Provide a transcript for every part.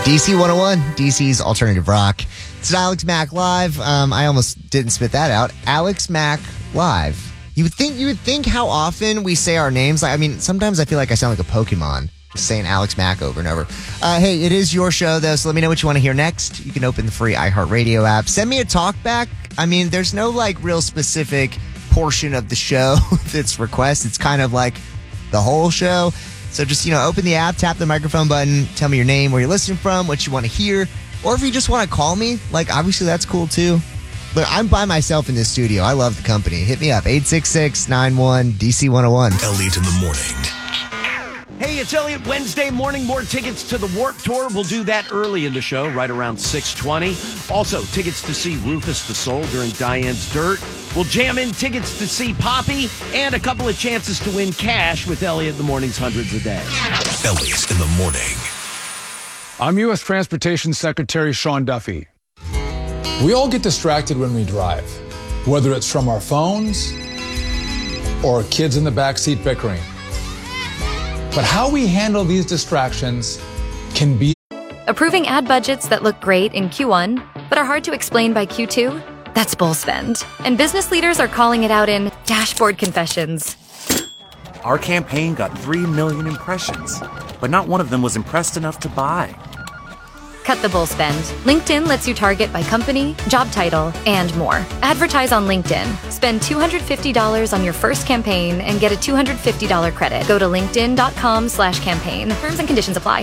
DC 101, DC's alternative rock. It's Alex Mack Live. I almost didn't spit that out. Alex Mack Live. You would think how often we say our names. Sometimes I feel like I sound like a Pokemon, just saying Alex Mack over and over. Hey, it is your show, though, so let me know what you want to hear next. You can open the free iHeartRadio app. Send me a talkback. There's no, real specific portion of the show that's request. It's kind of like the whole show. So just, open the app, tap the microphone button, tell me your name, where you're listening from, what you want to hear. Or if you just want to call me, obviously that's cool too. But I'm by myself in this studio. I love the company. Hit me up, 866-91-DC101. Elliot in the morning. Hey, it's Elliot. Wednesday morning, more tickets to the Warped Tour. We'll do that early in the show, right around 6:20. Also, tickets to see Rufus the Soul during Diane's Dirt. We'll jam in tickets to see Poppy and a couple of chances to win cash with Elliot in the morning's Hundreds a Day. Elliot in the morning. I'm U.S. Transportation Secretary Sean Duffy. We all get distracted when we drive, whether it's from our phones or kids in the backseat bickering. But how we handle these distractions can be... Approving ad budgets that look great in Q1, but are hard to explain by Q2? That's bull spend. And business leaders are calling it out in dashboard confessions. Our campaign got 3 million impressions, but not one of them was impressed enough to buy. Cut the bull spend. LinkedIn lets you target by company, job title, and more. Advertise on LinkedIn. Spend $250 on your first campaign and get a $250 credit. Go to linkedin.com/campaign. Terms and conditions apply.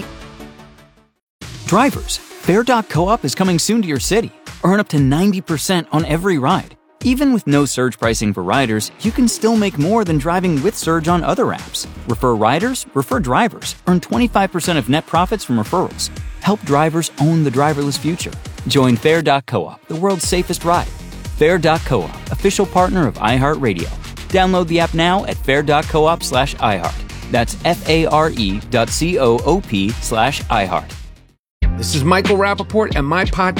Drivers, Fair.coop is coming soon to your city. Earn up to 90% on every ride. Even with no surge pricing for riders, you can still make more than driving with Surge on other apps. Refer riders, refer drivers. Earn 25% of net profits from referrals. Help drivers own the driverless future. Join Fair.coop, the world's safest ride. Fair.coop, official partner of iHeartRadio. Download the app now at fair.coop/iHeart. That's FARE.coop/iHeart. This is Michael Rappaport, and my podcast